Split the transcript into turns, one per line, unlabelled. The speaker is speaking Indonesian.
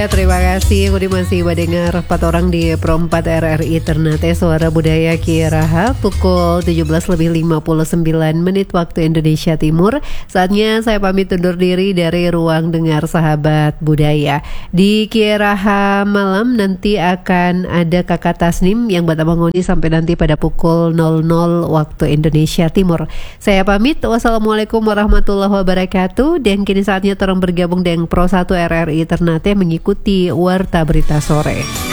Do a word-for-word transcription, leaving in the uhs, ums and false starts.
Ya, terima kasih. Kudi masih mendengar empat orang di Pro empat R R I Ternate Suara Budaya Kieraha pukul tujuh belas lebih lima puluh sembilan menit waktu Indonesia Timur. Saatnya saya pamit undur diri dari Ruang Dengar Sahabat Budaya. Di Kieraha malam nanti akan ada Kakak Tasnim yang buat Abang Ngoni sampai nanti pada pukul nol nol waktu Indonesia Timur. Saya pamit. Wassalamualaikum warahmatullahi wabarakatuh. Dan kini saatnya terang bergabung dengan Pro satu R R I Ternate mengikuti Warta Berita Sore.